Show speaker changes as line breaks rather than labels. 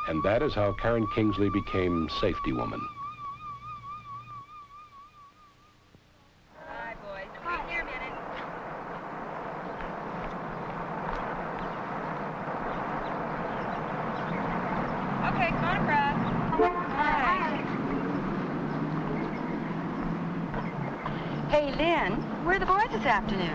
And that is how Karen Kingsley became safety woman.
Hi, boys. Wait here a minute. Okay, come on across. Hi. Hey, Lynn, where are the boys this afternoon?